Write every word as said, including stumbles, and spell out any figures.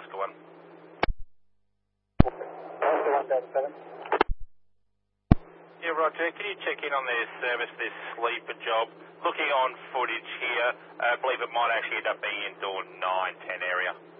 Oscar one. Oscar one Delta seven. Yeah, Roger. Can you check in on their service, this sleeper job? Looking on footage here, I believe it might actually end up being in door nine ten area.